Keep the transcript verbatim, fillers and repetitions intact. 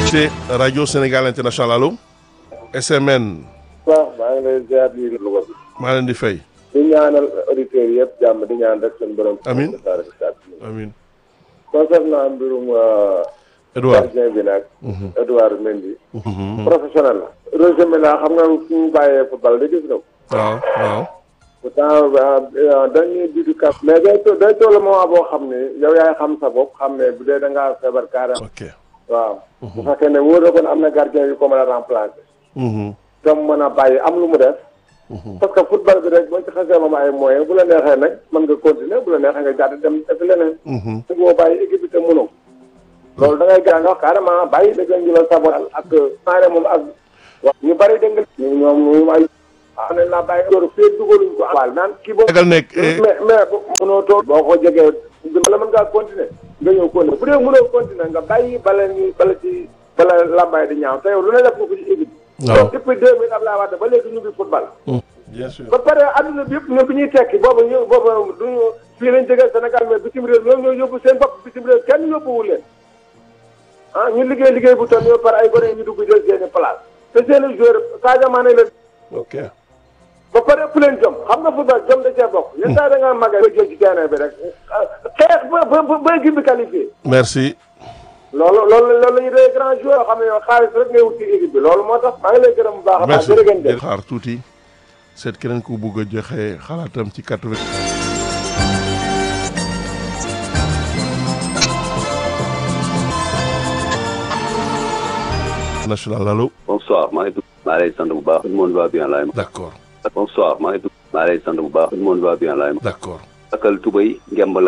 invité rajo Sénégal International allo S M N. waaw maa ngi lay ziar di Louga bi. maa leen di fay. di ñaanal auditeurs yëpp jàmm di ñaan rek seen borom. amiin amiin. concernant mbirum. Edouard gardien bi nag. Edouard Mendy. professionnel la. Roger Milla xam nga fu mu bàyyee football de gis nga ko. waaw waaw. pourtant dañuy bidu kap. mais day to day toll moment boo xam ne yow yaay xam sa bopp xam ne bu dee da ngaa feebar carrément. ok. waaw. bu fekkee ne wóor na ko ne am na gardien yu ko mën a remplacer. te mu mën a bàyyi am lu mu def. parce que football bi rek boo ci xasee moom ay moyens bu la neexee nag mën nga continuer bu la neexee nga jàdd dem def leneen. su boo bàyyi équipe bi te mënoo. loolu da ngay gën a nga wax carrément bàyyi da ngay jëlal sa bopp ak maanaam moom ak. ñu bari dégg nga. ñu ñoom ñu ay. waaw nañ laa bàyyi loolu fii dugaluñ ko. waaw naan kii boobu. tegal nekk mais mais mënoo toog. boo ko jegee bala mën ngaa continuer. nga ñëw continuer bu dee mënoo continuer nga bàyyi bala ñu bala ci bala lambaay di ñaaw te yow lu ne def nga ko ci équipe. waaw donc depuis deux mille Abdoulaye Wade ba léegi ñu ngi football. bien sûr. ba pare adduna bi yëpp ñoom bi ñuy tekki boobu ñu boobu duñu fii lañ jógee Sénégal mais bitim réew ñoom ñoo yóbbu seen bopp bitim réew kenn yóbbuwul leen ah ñu liggéey liggéey bu toll nii par ay gone ñu dugg jël seeni place te seeni joueur Sadio Mané la. ok. ba pare ëpp leen jom xam nga football jom da cee bokk. yenn saa da ngaa màggee ba jël ci terrain bi rek xeex ba ba ba équipe bi qualifié. merci. loolu loolu loolu la ñuy dee grand joueur yoo xam ne yow xaalis rek ngay wut ci équipe bi loolu moo tax maa ngi lay gërëm bu baax a baax. merci jërëjëf xaar tuuti seet keneen ku bugg a joxe xalaatam ci quatre-vingt. national allo. bonsoir maa ngi tudd maa ngi lay sant bu baax. tout le monde va bien laay ma. d'accord bonsoir maa ngi tudd maa ngi lay sant bu baax. tout le monde va bien laay ma. d'accord. akal tubay ngemb